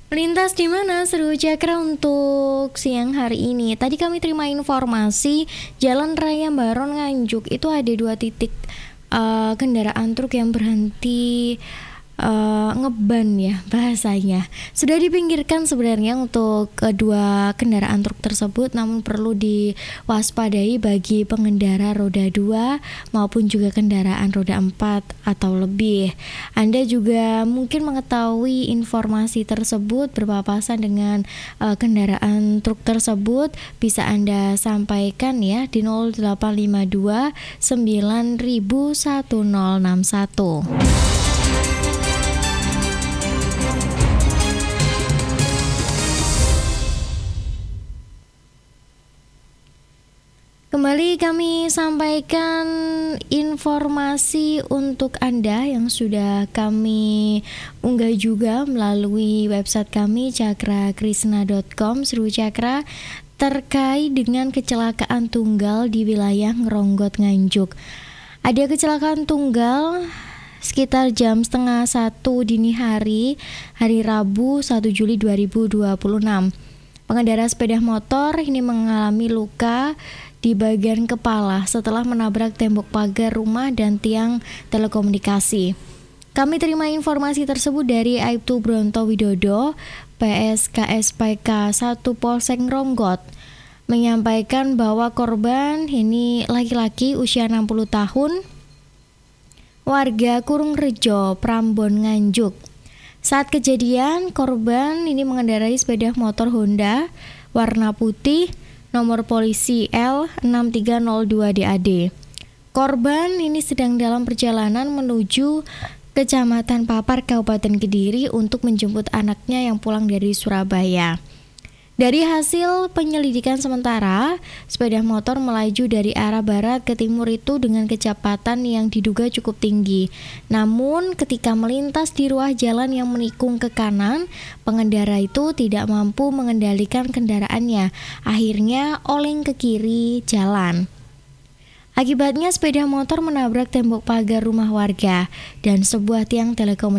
Melintas di mana seru Cakra untuk siang hari ini? Tadi kami terima informasi Jalan Raya Baron Nganjuk itu ada 2 titik kendaraan truk yang berhenti ngeban ya bahasanya. Sudah dipinggirkan sebenarnya untuk kedua kendaraan truk tersebut, namun perlu diwaspadai bagi pengendara roda 2 maupun juga kendaraan roda 4 atau lebih. Anda juga mungkin mengetahui informasi tersebut berpapasan dengan kendaraan truk tersebut, bisa Anda sampaikan ya di 0852 9000 1061. Kembali kami sampaikan informasi untuk Anda yang sudah kami unggah juga melalui website kami cakrakrisna.com Seru Cakra terkait dengan kecelakaan tunggal di wilayah Ngeronggot Nganjuk. Ada kecelakaan tunggal sekitar jam 12:30 dini hari Rabu 1 Juli 2026. Pengendara sepeda motor ini mengalami luka di bagian kepala setelah menabrak tembok pagar rumah dan tiang telekomunikasi. Kami terima informasi tersebut dari Aibtu Bronto Widodo, PSKSPK 1 Polsek Ngeronggot, menyampaikan bahwa korban ini laki-laki usia 60 tahun, warga Kurungrejo, Prambon, Nganjuk. Saat kejadian, korban ini mengendarai sepeda motor Honda warna putih nomor polisi L6302 DAD. Korban ini sedang dalam perjalanan menuju Kecamatan Papar, Kabupaten Kediri untuk menjemput anaknya yang pulang dari Surabaya. Dari hasil penyelidikan sementara, sepeda motor melaju dari arah barat ke timur itu dengan kecepatan yang diduga cukup tinggi. Namun ketika melintas di ruas jalan yang menikung ke kanan, pengendara itu tidak mampu mengendalikan kendaraannya. Akhirnya oleng ke kiri jalan. Akibatnya sepeda motor menabrak tembok pagar rumah warga dan sebuah tiang telekomunikasi